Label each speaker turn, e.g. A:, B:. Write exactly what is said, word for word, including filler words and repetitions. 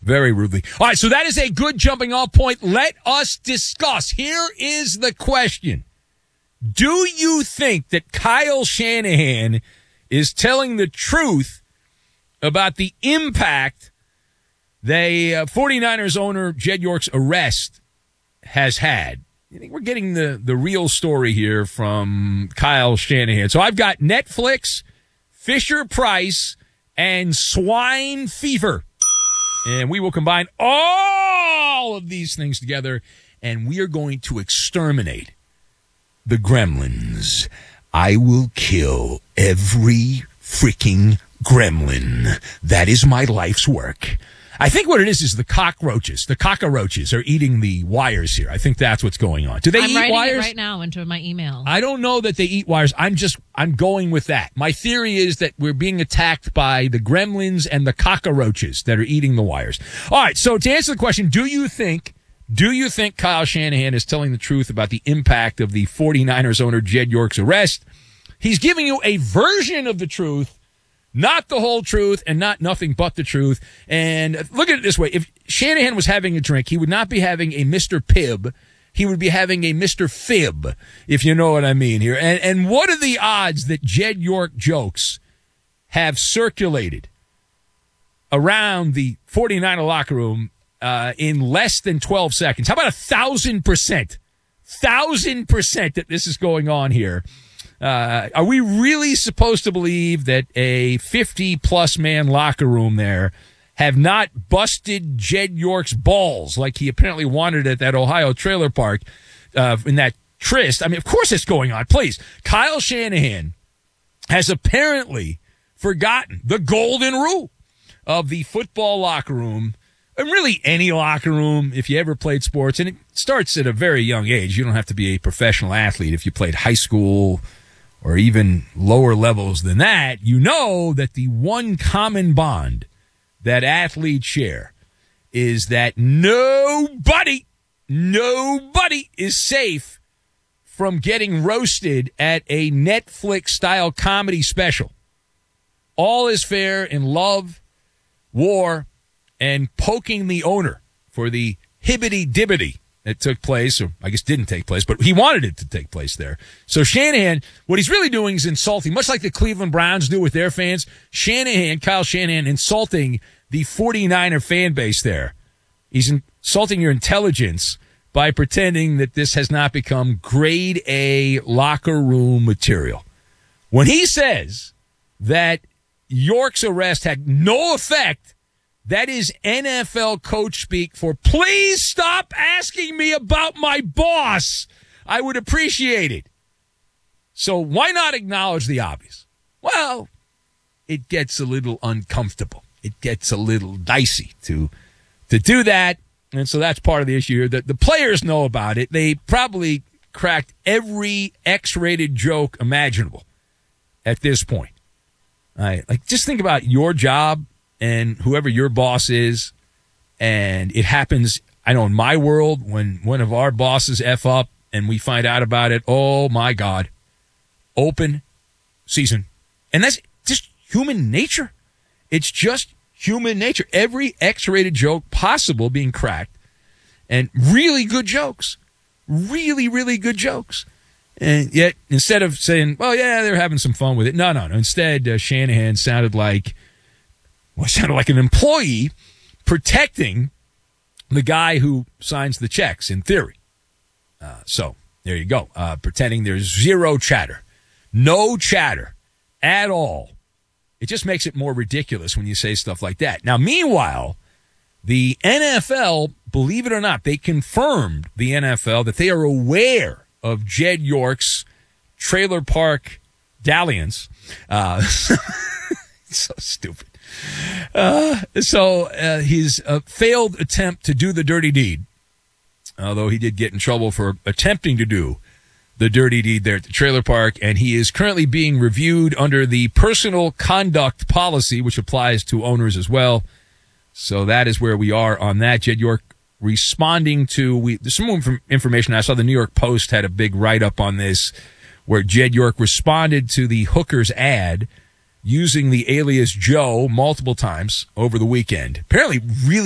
A: Very rudely. All right, so that is a good jumping off point. Let us discuss. Here is the question. Do you think that Kyle Shanahan is telling the truth about the impact the uh, 49ers owner Jed York's arrest has had? I think we're getting the, the real story here from Kyle Shanahan. So I've got Netflix, Fisher-Price, and swine fever. And we will combine all of these things together, and we are going to exterminate the gremlins. I will kill every freaking gremlin. That is my life's work. I think what it is is the cockroaches. The cockroaches are eating the wires here. I think that's what's going on. Do they
B: I'm
A: eat
B: writing
A: wires?
B: it right now into my email.
A: I don't know that they eat wires. I'm just, I'm going with that. My theory is that we're being attacked by the gremlins and the cockroaches that are eating the wires. All right, so to answer the question, do you think, do you think Kyle Shanahan is telling the truth about the impact of the 49ers owner Jed York's arrest? He's giving you a version of the truth, not the whole truth, and not nothing but the truth. And look at it this way. If Shanahan was having a drink, he would not be having a Mister Pibb. He would be having a Mister Fib, if you know what I mean here. And, and what are the odds that Jed York jokes have circulated around the 49er locker room uh, in less than twelve seconds? How about a thousand percent? Thousand percent that this is going on here. Uh, are we really supposed to believe that a fifty-plus man locker room there have not busted Jed York's balls like he apparently wanted at that Ohio trailer park uh, in that tryst? I mean, of course it's going on. Please. Kyle Shanahan has apparently forgotten the golden rule of the football locker room, and really any locker room if you ever played sports. And it starts at a very young age. You don't have to be a professional athlete if you played high school or even lower levels than that. You know that the one common bond that athletes share is that nobody, nobody is safe from getting roasted at a Netflix-style comedy special. All is fair in love, war, and poking the owner for the hibbity-dibbity that took place, or I guess didn't take place, but he wanted it to take place there. So Shanahan, what he's really doing is insulting, much like the Cleveland Browns do with their fans. Shanahan, Kyle Shanahan, insulting the 49er fan base there. He's insulting your intelligence by pretending that this has not become grade A locker room material. When he says that York's arrest had no effect, that is N F L coach speak for please stop asking me about my boss. I would appreciate it. So why not acknowledge the obvious? Well, it gets a little uncomfortable. It gets a little dicey to to do that. And so that's part of the issue here. The, the players know about it. They probably cracked every X-rated joke imaginable at this point. All right, like just think about your job and whoever your boss is, and it happens, I know in my world, when one of our bosses F up and we find out about it, oh my God, open season. And that's just human nature. It's just human nature. Every X-rated joke possible being cracked, and really good jokes. Really, really good jokes. And yet, instead of saying, well, yeah, they're having some fun with it. No, no, no. Instead, uh, Shanahan sounded like, well, sounded like an employee protecting the guy who signs the checks, in theory. Uh, so, there you go. Uh, pretending there's zero chatter. No chatter at all. It just makes it more ridiculous when you say stuff like that. Now, meanwhile, the N F L, believe it or not, they confirmed, the N F L, that they are aware of Jed York's trailer park dalliance. Uh, so stupid. Uh, so uh, his uh, failed attempt to do the dirty deed, although he did get in trouble for attempting to do the dirty deed there at the trailer park, and he is currently being reviewed under the personal conduct policy, which applies to owners as well. So that is where we are on that. Jed York responding to, we, there's some more information. I saw the New York Post had a big write-up on this, where Jed York responded to the Hookers ad using the alias Joe multiple times over the weekend. Apparently really